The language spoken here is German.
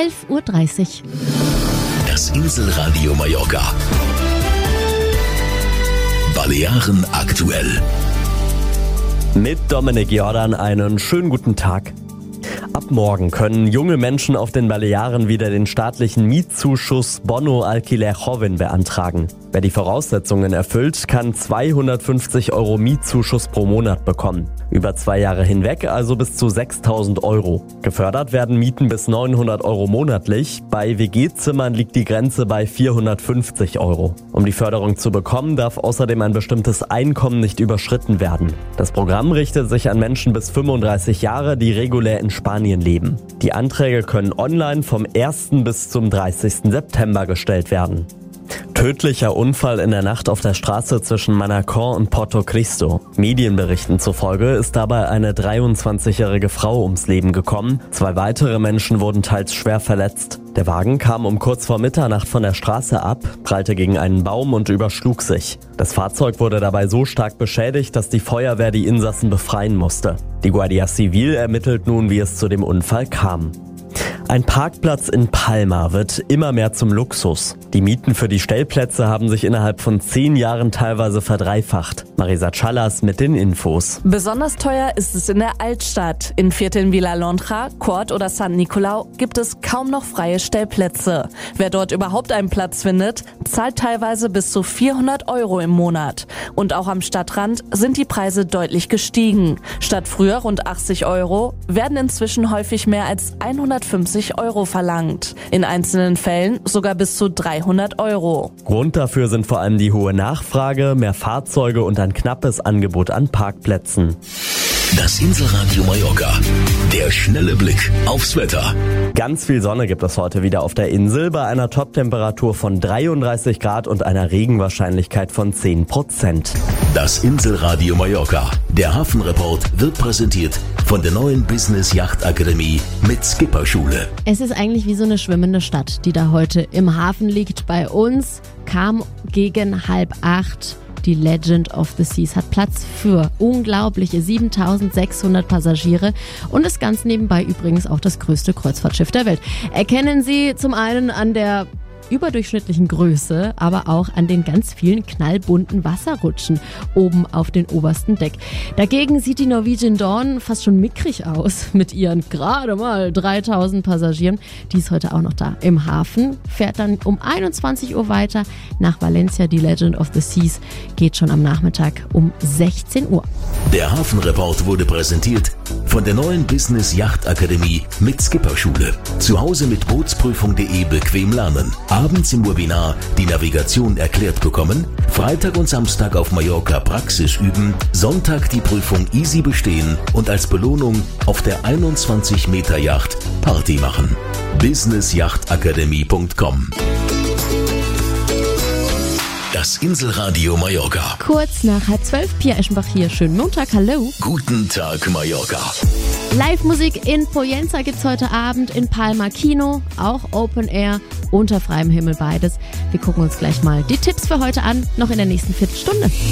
11.30 Uhr. Das Inselradio Mallorca. Balearen aktuell. Mit Dominik Jordan einen schönen guten Tag. Ab morgen können junge Menschen auf den Balearen wieder den staatlichen Mietzuschuss Bono Alquiler Joven beantragen. Wer die Voraussetzungen erfüllt, kann 250 € Mietzuschuss pro Monat bekommen. Über 2 Jahre hinweg also bis zu 6.000 €. Gefördert werden Mieten bis 900 € monatlich. Bei WG-Zimmern liegt die Grenze bei 450 €. Um die Förderung zu bekommen, darf außerdem ein bestimmtes Einkommen nicht überschritten werden. Das Programm richtet sich an Menschen bis 35 Jahre, die regulär in Spanien leben. Die Anträge können online vom 1. bis zum 30. September gestellt werden. Tödlicher Unfall in der Nacht auf der Straße zwischen Manacor und Porto Cristo. Medienberichten zufolge ist dabei eine 23-jährige Frau ums Leben gekommen. 2 weitere Menschen wurden teils schwer verletzt. Der Wagen kam um kurz vor Mitternacht von der Straße ab, prallte gegen einen Baum und überschlug sich. Das Fahrzeug wurde dabei so stark beschädigt, dass die Feuerwehr die Insassen befreien musste. Die Guardia Civil ermittelt nun, wie es zu dem Unfall kam. Ein Parkplatz in Palma wird immer mehr zum Luxus. Die Mieten für die Stellplätze haben sich innerhalb von 10 Jahren teilweise verdreifacht. Marisa Chalas mit den Infos. Besonders teuer ist es in der Altstadt. In Vierteln wie La Lonja, Cort oder San Nicolau gibt es kaum noch freie Stellplätze. Wer dort überhaupt einen Platz findet, zahlt teilweise bis zu 400 € im Monat. Und auch am Stadtrand sind die Preise deutlich gestiegen. Statt früher rund 80 € werden inzwischen häufig mehr als 150 € verlangt. In einzelnen Fällen sogar bis zu 300 €. Grund dafür sind vor allem die hohe Nachfrage, mehr Fahrzeuge und ein knappes Angebot an Parkplätzen. Das Inselradio Mallorca. Der schnelle Blick aufs Wetter. Ganz viel Sonne gibt es heute wieder auf der Insel bei einer Toptemperatur von 33 Grad und einer Regenwahrscheinlichkeit von 10%. Das Inselradio Mallorca. Der Hafenreport wird präsentiert von der neuen Business Yacht Akademie mit Skipperschule. Es ist eigentlich wie so eine schwimmende Stadt, die da heute im Hafen liegt. Bei uns kam gegen 7:30 die Legend of the Seas, hat Platz für unglaubliche 7.600 Passagiere und ist ganz nebenbei übrigens auch das größte Kreuzfahrtschiff der Welt. Erkennen Sie zum einen an der überdurchschnittlichen Größe, aber auch an den ganz vielen knallbunten Wasserrutschen oben auf den obersten Deck. Dagegen sieht die Norwegian Dawn fast schon mickrig aus mit ihren gerade mal 3.000 Passagieren. Die ist heute auch noch da im Hafen, fährt dann um 21 Uhr weiter nach Valencia. Die Legend of the Seas geht schon am Nachmittag um 16 Uhr. Der Hafenreport wurde präsentiert von der neuen Business Yacht Akademie mit Skipperschule. Zu Hause mit Bootsprüfung.de bequem lernen. Abends im Webinar die Navigation erklärt bekommen, Freitag und Samstag auf Mallorca Praxis üben, Sonntag die Prüfung easy bestehen und als Belohnung auf der 21 Meter Yacht Party machen. businessjachtakademie.com. Das Inselradio Mallorca. Kurz nach 11:30, Pia Eschenbach hier. Schönen Montag, hallo. Guten Tag Mallorca. Live-Musik in Poyenza gibt's heute Abend in Palma Kino, auch Open Air, unter freiem Himmel beides. Wir gucken uns gleich mal die Tipps für heute an, noch in der nächsten Viertelstunde.